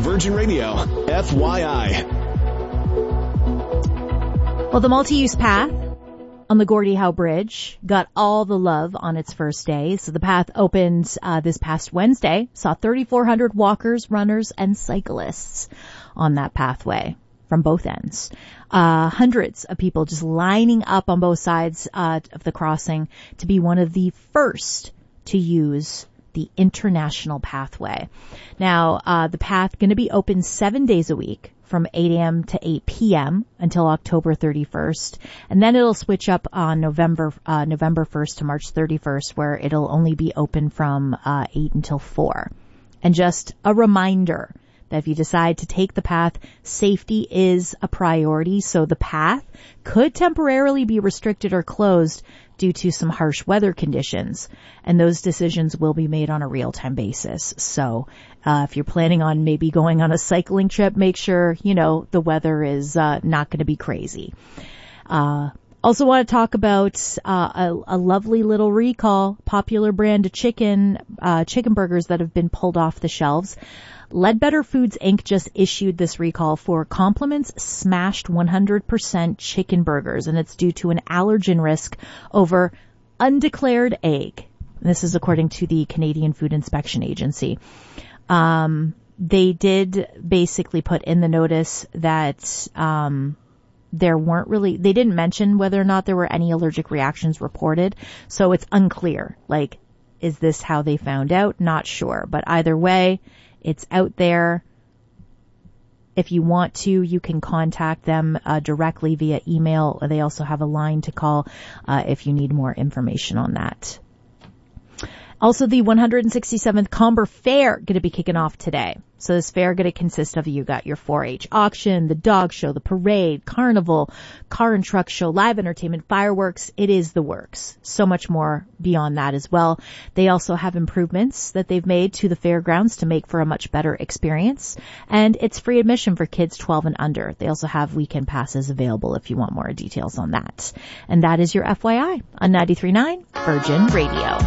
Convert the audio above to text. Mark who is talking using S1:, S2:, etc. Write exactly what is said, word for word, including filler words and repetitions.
S1: Virgin Radio, F Y I.
S2: Well, the multi-use path on the Gordie Howe Bridge got all the love on its first day. So the path opened uh, this past Wednesday, saw thirty-four hundred walkers, runners, and cyclists on that pathway from both ends. Uh, hundreds of people just lining up on both sides uh, of the crossing to be one of the first to use the international pathway. Now, uh, the path going to be open seven days a week from eight a.m. to eight p.m. until October thirty-first. And then it'll switch up on November, uh, November first to March thirty-first, where it'll only be open from, uh, eight until four. And just a reminder that if you decide to take the path, safety is a priority. So the path could temporarily be restricted or closed due to some harsh weather conditions. And those decisions will be made on a real-time basis. So uh, if you're planning on maybe going on a cycling trip, make sure, you know, the weather is uh, not going to be crazy. Uh Also want to talk about uh, a, a lovely little recall, popular brand of chicken, uh, chicken burgers that have been pulled off the shelves. Leadbetter Foods Incorporated just issued this recall for Compliments Smashed one hundred percent chicken burgers, and it's due to an allergen risk over undeclared egg. This is according to the Canadian Food Inspection Agency. Um, they did basically put in the notice that um there weren't really, they didn't mention whether or not there were any allergic reactions reported. So it's unclear. Like, is this how they found out? Not sure. But either way, it's out there. If you want to, you can contact them uh, directly via email. They also have a line to call uh, if you need more information on that. Also, the one hundred sixty-seventh Comber Fair going to be kicking off today. So this fair going to consist of, you got your four H auction, the dog show, the parade, carnival, car and truck show, live entertainment, fireworks. It is the works. So much more beyond that as well. They also have improvements that they've made to the fairgrounds to make for a much better experience. And it's free admission for kids twelve and under. They also have weekend passes available if you want more details on that. And that is your F Y I on ninety-three point nine Virgin Radio.